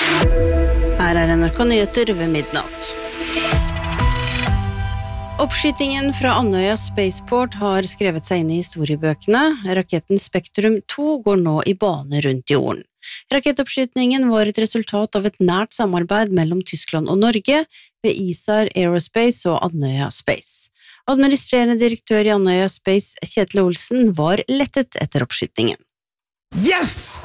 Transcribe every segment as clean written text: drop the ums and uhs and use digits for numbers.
Her NRK Nyheter ved midnatt. Oppskytingen fra Andøya Spaceport har skrevet seg inn i historiebøkene. Raketten Spektrum 2 går nå i bane rundt jorden. Rakettoppskytningen var et resultat av et nært samarbeid mellom Tyskland og Norge ved ISAR Aerospace og Andøya Space. Administrerende direktør i Andøya Space, Kjetil Olsen, var lettet etter oppskytningen. Yes!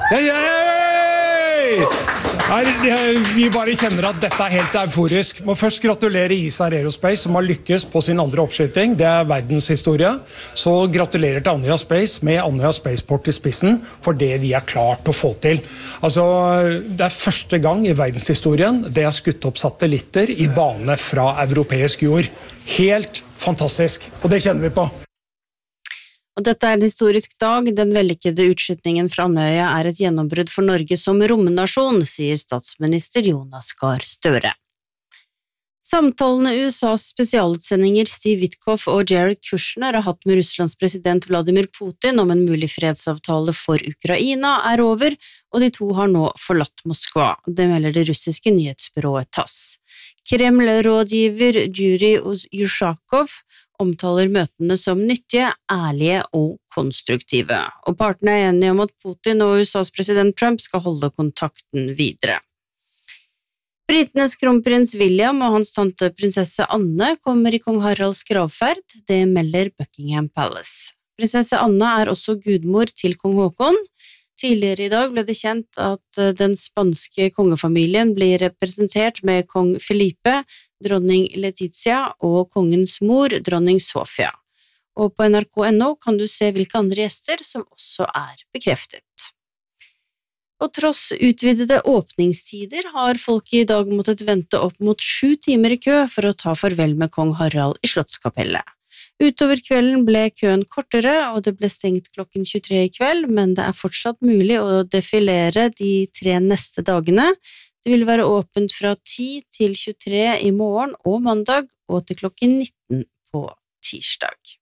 Vi bare kjenner at dette er helt euforisk. Må først gratulere ISAR Aerospace som har lykkes på sin andre oppskyting. Det er verdenshistorie. Så gratulerer til Andøya Space med Andøya Spaceport i spissen for det de har klart å få til. Altså, det er første gang i verdenshistorien det er skutt opp satellitter i bane fra europeisk jord. Helt fantastisk, og det kjenner vi på. Og dette er en historisk dag. Den vellykkede utskytningen fra Andøya er et gjennombrudd for Norge som romnasjon, sier statsminister Jonas Gahr Støre. Samtalene USAs spesialutsendinger Steve Witkoff og Jared Kushner har hatt med Russlands president Vladimir Putin om en mulig fredsavtale for Ukraina er over, og de to har nå forlatt Moskva. Det melder det russiske nyhetsbyrået TASS. Kreml-rådgiver Yuri Ushakov omtaler møtene som nyttige, ærlige og konstruktive, og partene er enige om at Putin og USAs president Trump skal holde kontakten videre. Britenes kronprins William og hans tante prinsesse Anne kommer i kong Haralds gravferd, det melder Buckingham Palace. Prinsesse Anne er også gudmor til kong Håkon. Tidligere i dag ble det kjent at den spanske kongefamilien blir representert med kong Felipe, dronning Letizia og kongens mor, dronning Sofia. Og på NRK.no kan du se hvilke andre gjester som også er bekreftet. Og tross utvidede åpningstider har folk i dag måttet vente opp mot 7 timer i kø for å ta farvel med kong Harald i Slottskapellet. Utover kvelden ble køen kortere, og det ble stengt klokken 23 i kveld, men det er fortsatt mulig å defilere de 3 neste dagene. Det vil være åpent fra 10 til 23 i morgen og mandag, og til klokken 19 på tirsdag.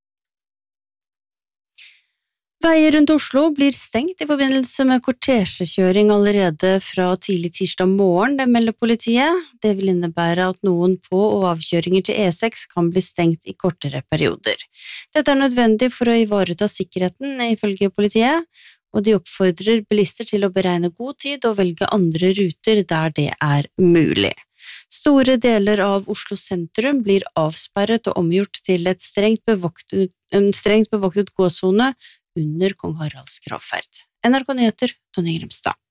Veier rundt Oslo blir stengt i forbindelse med kortesjekjøring allerede fra tidlig tirsdag morgen, det melder politiet. Det vil innebære at noen på- og avkjøringer til E6 kan bli stengt i kortere perioder. Dette er nødvendig for å ivareta sikkerheten, ifølge politiet, og de oppfordrer bilister til å beregne god tid og velge andre ruter der det er mulig. Store deler av Oslo sentrum blir avsperret og omgjort til en strengt bevoktet gåsone under kong Haralds gravferd. NRK Nyheter, Tonje Grimstad.